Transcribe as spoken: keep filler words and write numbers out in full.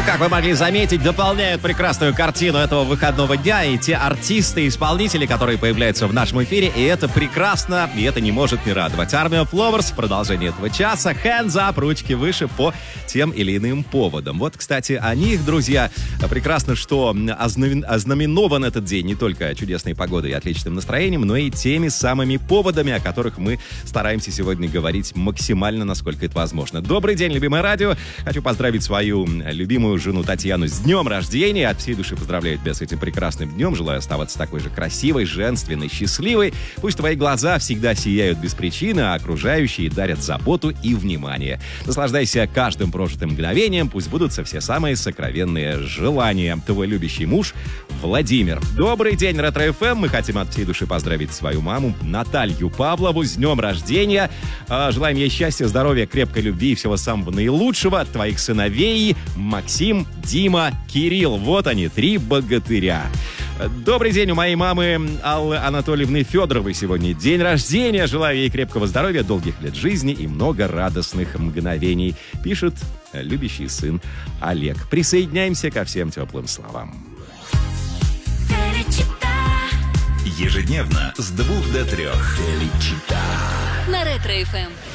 Как вы могли заметить, дополняют прекрасную картину этого выходного дня и те артисты и исполнители, которые появляются в нашем эфире, и это прекрасно, и это не может не радовать. Army of Lovers в продолжении этого часа, hands up, ручки выше по тем или иным поводам. Вот, кстати, о них, друзья, прекрасно, что ознамен... ознаменован этот день не только чудесной погодой и отличным настроением, но и теми самыми поводами, о которых мы стараемся сегодня говорить максимально, насколько это возможно. Добрый день, любимое радио. Хочу поздравить свою любимую жену Татьяну с днем рождения. От всей души поздравляю тебя с этим прекрасным днем. Желаю оставаться такой же красивой, женственной, счастливой. Пусть твои глаза всегда сияют без причины, а окружающие дарят заботу и внимание. Наслаждайся каждым прожитым мгновением. Пусть будутся все самые сокровенные желания. Твой любящий муж Владимир. Добрый день, Ретро-эф эм. Мы хотим от всей души поздравить свою маму Наталью Павлову с днем рождения. Желаем ей счастья, здоровья, крепкой любви и всего самого наилучшего от твоих сыновей Максим, Дима, Кирилл. Вот они, три богатыря. Добрый день, у моей мамы Аллы Анатольевны Федоровой сегодня день рождения. Желаю ей крепкого здоровья, долгих лет жизни и много радостных мгновений. Пишет любящий сын Олег. Присоединяемся ко всем теплым словам. Ежедневно с двух до трех. На Ретро-эф эм.